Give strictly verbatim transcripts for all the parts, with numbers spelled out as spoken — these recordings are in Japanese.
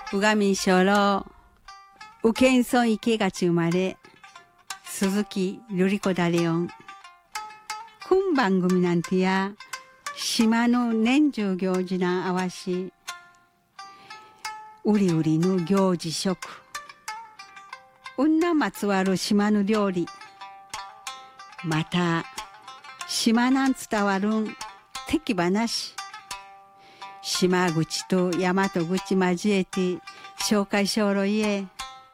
うがみんしょろうけんそん池がち生まれ鈴木瑠璃子だれよん今番組なんてや島の年中行事なあわしうりうりの行事食うんなまつわる島の料理また島なん伝わるん敵話島口と大和口交えて紹介しおろいえ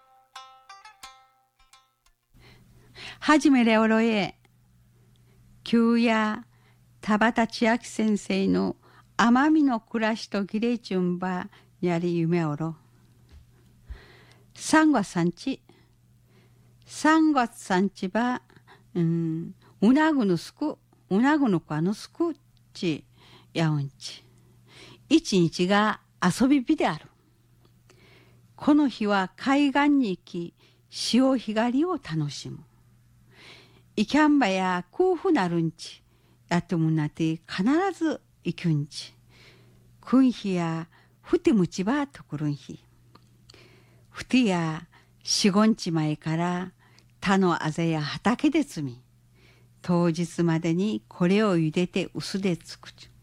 はじめれおろえ旧や田畑千秋先生の奄美の暮らしとギレチュンバやり夢おろ三月三日三月三日ばうんうなぐのすくうなぐの子あのすくちやうんち一日が遊び日である。この日は海岸に行き潮干狩りを楽しむ。いきゃんばや空腹なるんちやとむなて必ず行くんち。くん日やふてむちばとくるん日。ふてや四五日前から田のあぜや畑で摘み当日までにこれを茹でて薄でつくち。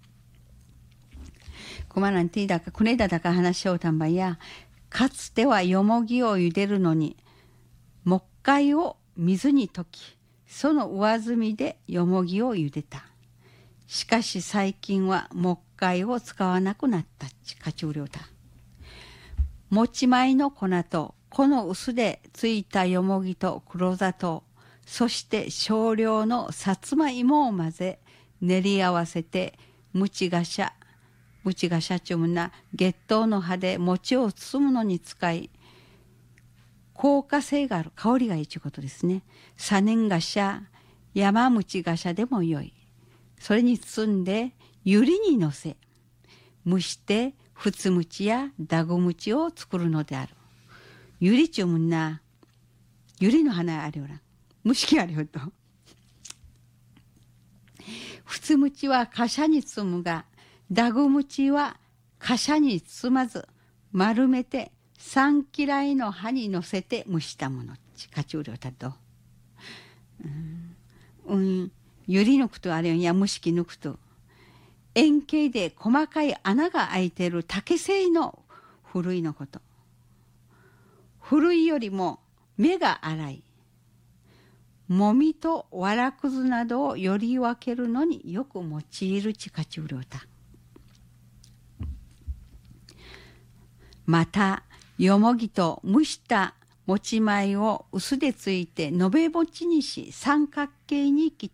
こまなんてだかくねだだか話しようたんばやかつてはよもぎを茹でるのに木灰を水に溶きその上澄みでよもぎを茹でた。しかし最近は木灰を使わなくなったっちかちうりょうた。もち米の粉とこの薄でついたよもぎと黒砂糖そして少量のさつまいもを混ぜ練り合わせてむちがしゃむちがしゃちゅむな月桃の葉で餅を包むのに使い効果性がある香りがいいということですね。さねんがしゃ山餅がしゃでもよい。それに包んでゆりにのせ蒸してふつむちやだぐむちを作るのである。ゆりちゅむなゆりの花あるよら蒸し器あるよと。ふつむちはかしゃに包むがだぐむちはかしゃに包まず丸めて三嫌いの葉にのせて蒸したものちかちゅうりょうたと。うん、うん、ゆり抜くとあれや蒸し器抜くと円形で細かい穴が開いている竹製のふるいのこと。ふるいよりも目が粗い。もみとわらくずなどをより分けるのによく用いるちかちゅうりょうた。またよもぎと蒸したもち米を薄でついてのべもちにし三角形に切っ